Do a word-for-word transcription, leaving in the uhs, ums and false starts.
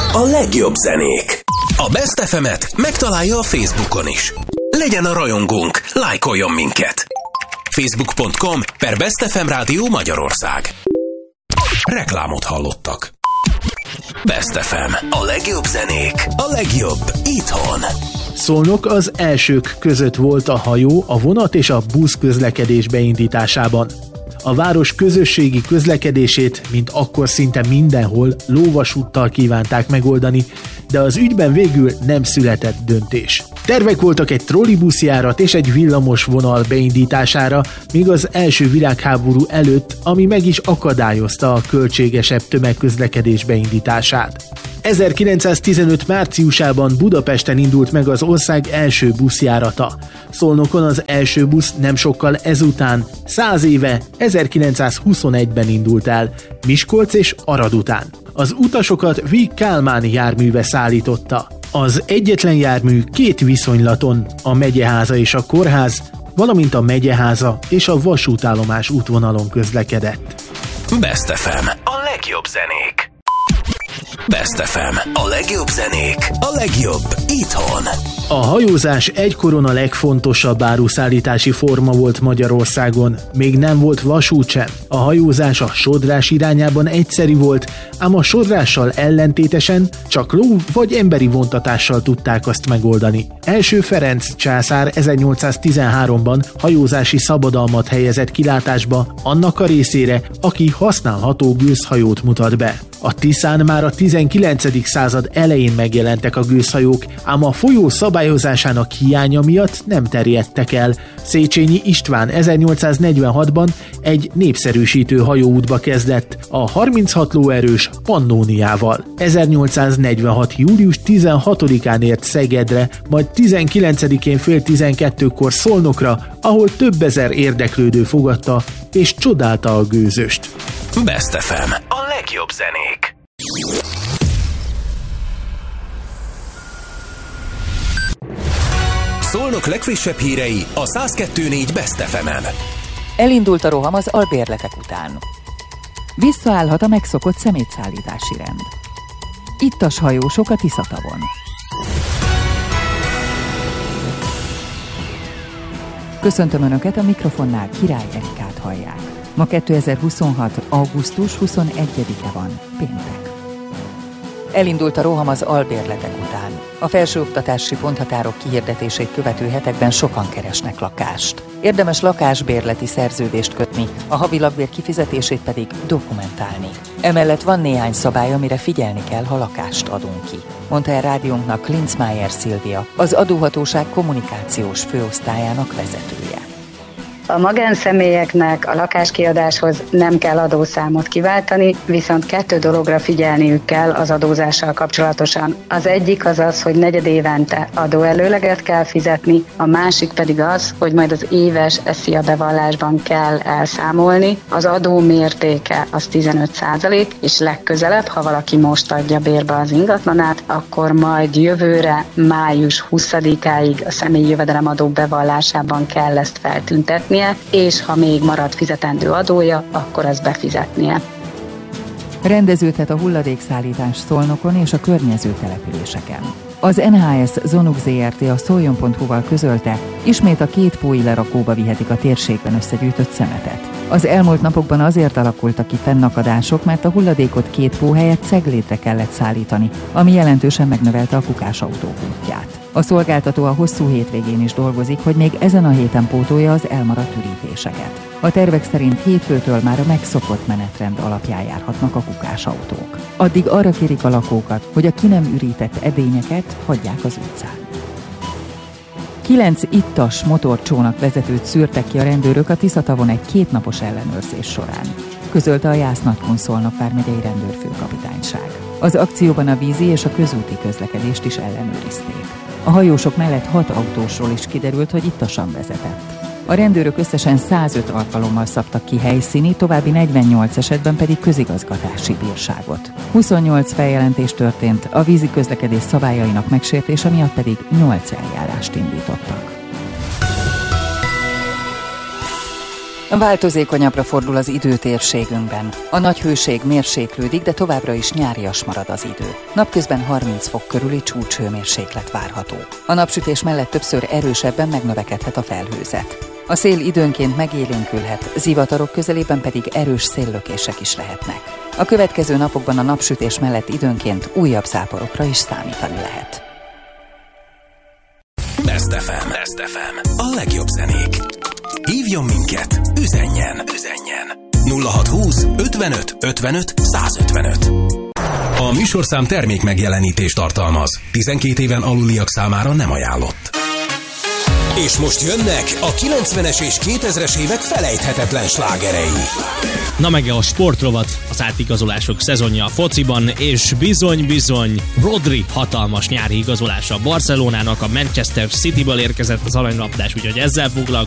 A legjobb zenék. A Best ef emet megtalálja a Facebookon is. Legyen a rajongónk, lájkoljon minket. facebook pont com per Best ef em Rádió Magyarország. Reklámot hallottak. Best ef em. A legjobb zenék. A legjobb itthon. Szolnok az elsők között volt a hajó, a vonat és a busz közlekedés beindításában. A város közösségi közlekedését, mint akkor szinte mindenhol, lóvasúttal kívánták megoldani, de az ügyben végül nem született döntés. Tervek voltak egy trollibuszjárat és egy villamos vonal beindítására, még az első világháború előtt, ami meg is akadályozta a költségesebb tömegközlekedés beindítását. ezerkilencszáztizenöt márciusában Budapesten indult meg az ország első buszjárata. Szolnokon az első busz nem sokkal ezután, száz éve, ezerkilencszázhuszonegyben indult el, Miskolc és Arad után. Az utasokat Víg Kálmán járműve szállította. Az egyetlen jármű két viszonylaton, a megyeháza és a kórház, valamint a megyeháza és a vasútállomás útvonalon közlekedett. Best ef em. A legjobb zenék. Best ef em. A legjobb zenék. A legjobb itthon. A hajózás egykoron a legfontosabb áruszállítási forma volt Magyarországon. Még nem volt vasút sem. A hajózás a sodrás irányában egyszerű volt, ám a sodrással ellentétesen csak ló vagy emberi vontatással tudták azt megoldani. Első Ferenc császár ezernyolcszáztizenháromban hajózási szabadalmat helyezett kilátásba annak a részére, aki használható gőzhajót mutat be. A Tiszán már a tizenkilencedik század elején megjelentek a gőzhajók, ám a folyó szabályozásának hiánya miatt nem terjedtek el. Széchenyi István ezernyolcszáznegyvenhatban egy népszerűsítő hajóútba kezdett, a harminchat lóerős Pannóniával. ezernyolcszáznegyvenhat július tizenhatodikán ért Szegedre, majd tizenkilencedikén fél tizenkettőkor Szolnokra, ahol több ezer érdeklődő fogadta és csodálta a gőzöst. Best ef em. A legjobb zenék. Szolnok legfrissebb hírei a száz kettő pont négy Best ef emen. Elindult a roham az albérletek után. Visszaállhat a megszokott szemétszállítási rend. Ittas hajósok a Tiszatavon. Köszöntöm Önöket, a mikrofonnál Király Erikát hallják. Ma kétezer-huszonhat. augusztus huszonegyedike van, péntek. Elindult a roham az albérletek után. A felsőoktatási ponthatárok kihirdetését követő hetekben sokan keresnek lakást. Érdemes lakásbérleti szerződést kötni, a havi lakbér kifizetését pedig dokumentálni. Emellett van néhány szabály, amire figyelni kell, ha lakást adunk ki, mondta el rádiónknak Linzmeier Szilvia, az adóhatóság kommunikációs főosztályának vezetője. A magánszemélyeknek a lakáskiadáshoz nem kell adószámot kiváltani, viszont kettő dologra figyelniük kell az adózással kapcsolatosan. Az egyik az az, hogy negyedévente adóelőleget kell fizetni, a másik pedig az, hogy majd az éves SZIA bevallásban kell elszámolni. Az adó mértéke az tizenöt százalék, és legközelebb, ha valaki most adja bérbe az ingatlanát, akkor majd jövőre május huszadikáig a személyi jövedelemadó bevallásában kell ezt feltüntetni, és ha még marad fizetendő adója, akkor azt befizetnie. Rendeződhet a hulladékszállítás Szolnokon és a környező településeken. Az en há es Zonuk zé er té a szoljon pont hu-val közölte, ismét a két pói lerakóba vihetik a térségben összegyűjtött szemetet. Az elmúlt napokban azért alakultak ki fennakadások, mert a hulladékot két pó helyett Ceglétre kellett szállítani, ami jelentősen megnövelte a kukásautók útját. A szolgáltató a hosszú hétvégén is dolgozik, hogy még ezen a héten pótolja az elmaradt ürítéseket. A tervek szerint hétfőtől már a megszokott menetrend alapján járhatnak a kukásautók. Addig arra kérik a lakókat, hogy a ki nem ürített edényeket hagyják az utcán. Kilenc ittas motorcsónak vezetőt szűrtek ki a rendőrök a Tiszatavon egy kétnapos ellenőrzés során, közölte a Jász-Nagykun Szolnok vármegyei rendőrfőkapitányság. Az akcióban a vízi és a közúti közlekedést is ellenőrizték. A hajósok mellett hat autósról is kiderült, hogy ittasan vezetett. A rendőrök összesen százöt alkalommal szabtak ki helyszíni, további negyvennyolc esetben pedig közigazgatási bírságot. huszonnyolc feljelentés történt, a vízi közlekedés szabályainak megsértése miatt pedig nyolc eljárást indítottak. Változékonyabbra fordul az idő térségünkben. A nagy hőség mérséklődik, de továbbra is nyárias marad az idő. Napközben harminc fok körüli csúcshőmérséklet várható. A napsütés mellett többször erősebben megnövekedhet a felhőzet. A szél időnként megélénkülhet, zivatarok közelében pedig erős széllökések is lehetnek. A következő napokban a napsütés mellett időnként újabb záporokra is számítani lehet. Best ef em. Best ef em. A legjobb zenék. Hívjon minket, üzenjen, üzenjen. nulla hat húsz ötvenöt ötvenöt százötvenöt. A műsorszám termék megjelenítést tartalmaz. tizenkét éven aluliak számára nem ajánlott. És most jönnek a kilencvenes és kétezres évek felejthetetlen slágerei. Na meg a sportrovat, az átigazolások szezonja a fociban, és bizony-bizony Rodri hatalmas nyári igazolása a Barcelonának, a Manchester Cityből érkezett az aranylabdás, úgyhogy ezzel foglalkozunk.